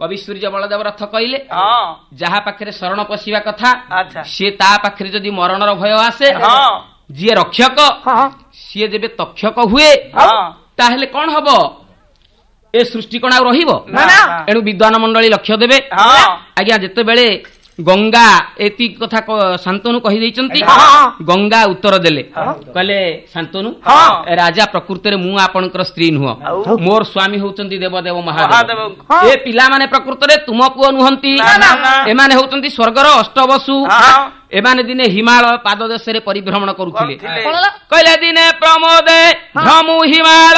कवि सूर्य बलदेव रथ कहले हाँ जहा पाखरे शरण पशिवा कथा अच्छा सी ता पाखरे जदि मरणर भय आसे हाँ जी रक्षक सी जेबे तक्षक हुए हाँ ताहेले कौन हबो ए सृष्टि कण आ रहिबो ना एणु विद्वान मंडली लक्ष्य देबे हाँ आज्ञा जेते बेले गंगा एति कथा शांतनु कहि दैचंती गंगा उत्तर देले कहले शांतनु राजा प्रकृति रे मु आपनकर स्त्री नुह मोर स्वामी होचंती देवदेव महादेव ए पिला माने प्रकृति रे तुम पुओ नुहंती ए माने होचंती स्वर्गर अष्टवसु एमाने दिने हिमालय पाद देश रे परिभ्रमण करुथिले कहले दिने प्रमोदे भ्रमु हिमालय